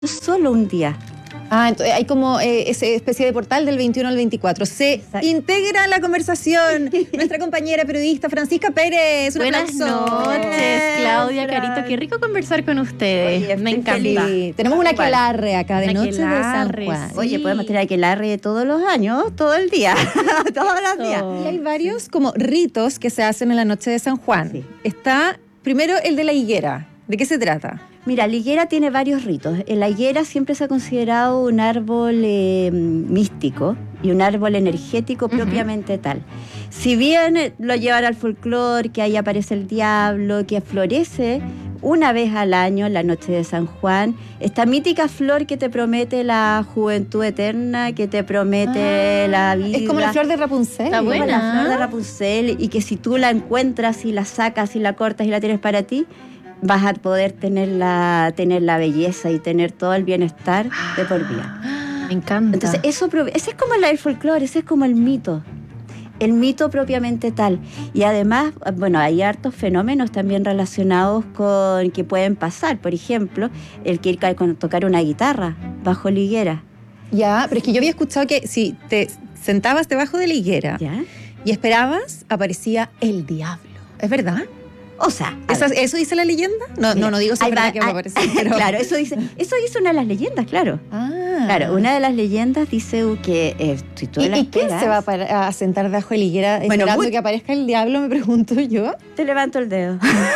solo un día. Entonces hay como esa especie de portal del 21 al 24. Se integra a la conversación nuestra compañera periodista Francisca Pérez. Buenas noches, Claudia, Carito. Qué rico conversar con ustedes. Oye, me encanta. Sí, tenemos una aquelarre acá de Noche de San Juan. Sí. Oye, podemos tener aquelarre todos los años, todo el día, todos los días. Y hay varios como ritos que se hacen en la Noche de San Juan. Sí. Está primero el de la higuera. ¿De qué se trata? Mira, la higuera tiene varios ritos. La higuera siempre se ha considerado un árbol místico y un árbol energético propiamente tal. Si bien lo llevan al folclore, que ahí aparece el diablo, que florece una vez al año en la Noche de San Juan, esta mítica flor que te promete la juventud eterna, que te promete la vida. Es como la flor de Rapunzel. Está Como buena. la flor de Rapunzel, y que si tú la encuentras y la sacas y la cortas y la tienes para ti, vas a poder tener la belleza y tener todo el bienestar de por vida. Me encanta. Entonces, ese es como el folclore, ese es como el mito propiamente tal. Y además, bueno, hay hartos fenómenos también relacionados con que pueden pasar. Por ejemplo, el que ir a tocar una guitarra bajo la higuera. Ya, pero es que yo había escuchado que si te sentabas debajo de la higuera ¿Ya? y esperabas, aparecía el diablo. ¿Es verdad? O sea, ¿Eso dice la leyenda? No digo si es verdad que va a aparecer, pero... Claro, eso dice una de las leyendas, claro. Claro, una de las leyendas dice que si tú la ¿Y quién esperas, se va a sentar debajo de la higuera esperando que aparezca el diablo, me pregunto yo? te levanto el dedo.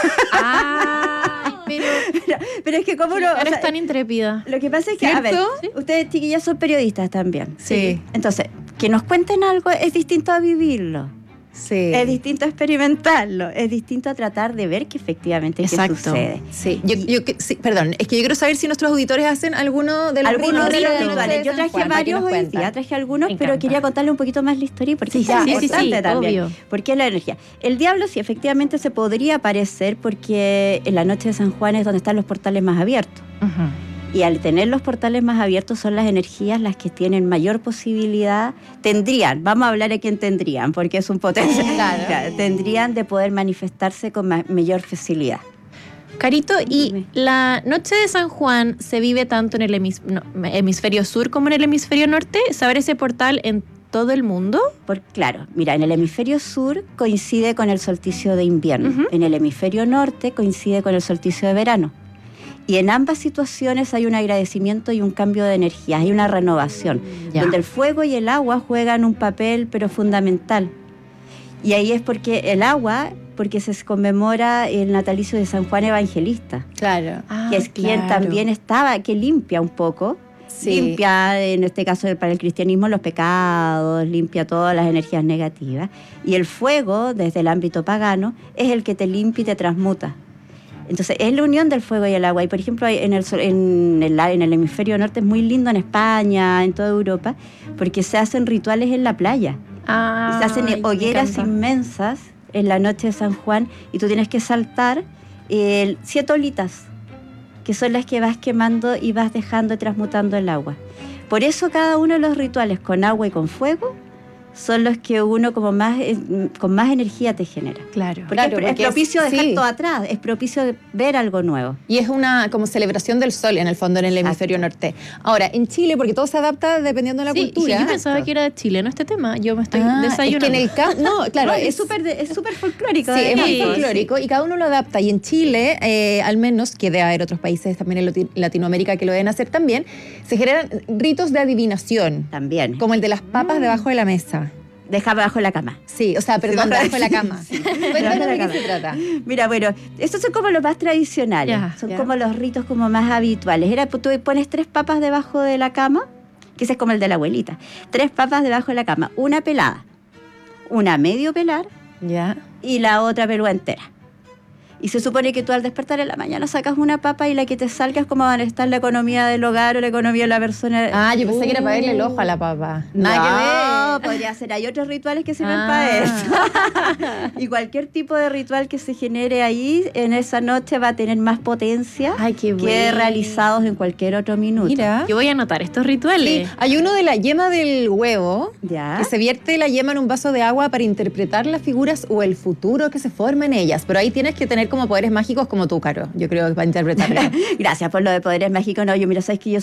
Pero es que como no... Eres tan intrépida. Lo que pasa es que, a ver, ¿Cierto? ustedes chiquillas son periodistas también. Sí. Entonces, que nos cuenten algo es distinto a vivirlo. Sí. Es distinto a experimentarlo. Es distinto a tratar de ver que efectivamente qué sucede. Sí. Sí, perdón, es que yo quiero saber si nuestros auditores hacen alguno de los Algunos de los rituales rituales. Yo traje varios hoy día, traje algunos, pero quería contarle un poquito más la historia porque es importante también. Obvio. Porque es la energía. El diablo sí, efectivamente se podría aparecer porque en la Noche de San Juan es donde están los portales más abiertos. Y al tener los portales más abiertos son las energías las que tienen mayor posibilidad, vamos a hablar de quién tendrían, porque es un potencial, claro, tendrían de poder manifestarse con mayor facilidad. Carito, ¿y la Noche de San Juan se vive tanto en el hemisferio sur como en el hemisferio norte? ¿Saber ese portal en todo el mundo? Claro, mira, en el hemisferio sur coincide con el solsticio de invierno, en el hemisferio norte coincide con el solsticio de verano. Y en ambas situaciones hay un agradecimiento y un cambio de energía, hay una renovación, donde el fuego y el agua juegan un papel pero fundamental. Y ahí es porque el agua, porque se conmemora el natalicio de San Juan Evangelista, Claro. que es quien también que limpia un poco, limpia en este caso para el cristianismo los pecados, limpia todas las energías negativas. Y el fuego, desde el ámbito pagano, es el que te limpia y te transmuta. Entonces, es la unión del fuego y el agua. Y, por ejemplo, en el hemisferio norte es muy lindo, en España, en toda Europa, porque se hacen rituales en la playa. Y se hacen hogueras inmensas en la Noche de San Juan y tú tienes que saltar 7 olitas, que son las que vas quemando y vas dejando y transmutando el agua. Por eso cada uno de los rituales con agua y con fuego son los que uno con más energía te genera. Claro. Porque es propicio dejar todo atrás, es propicio ver algo nuevo. Y es una como celebración del sol, en el fondo, en el hemisferio norte. Ahora, en Chile, porque todo se adapta dependiendo de la cultura. Sí, yo pensaba que era de Chile, ¿no? Este tema, yo me estoy desayunando. Es que en el claro, es súper folclórico. Sí, es muy folclórico y cada uno lo adapta. Y en Chile, al menos, que debe haber otros países también en Latinoamérica que lo deben hacer también, se generan ritos de adivinación. También. Como el de las papas debajo de la mesa. Deja debajo de la cama. Sí, o sea, perdón, debajo de la cama. Cuéntanos de qué se trata. Mira, bueno, estos son como los más tradicionales. Son como los ritos como más habituales. Tú pones 3 papas debajo de la cama, que ese es como el de la abuelita. 3 papas debajo de la cama, una pelada, una medio pelar y la otra pelúa entera. Y se supone que tú al despertar en la mañana sacas una papa y la que te salga es como van a estar la economía del hogar o la economía de la persona. Yo pensé que era para verle el ojo a la papa. Nada que ver. No, podría ser. Hay otros rituales que sirven para eso. Y cualquier tipo de ritual que se genere ahí, en esa noche va a tener más potencia que realizados en cualquier otro minuto. Mira. Yo voy a anotar estos rituales. Sí, hay uno de la yema del huevo, ¿Ya? que se vierte la yema en un vaso de agua para interpretar las figuras o el futuro que se forma en ellas. Pero ahí tienes que tener como poderes mágicos como tú, Caro. Yo creo que para interpretarlo. Gracias por lo de poderes mágicos. No, yo mira, sabes que yo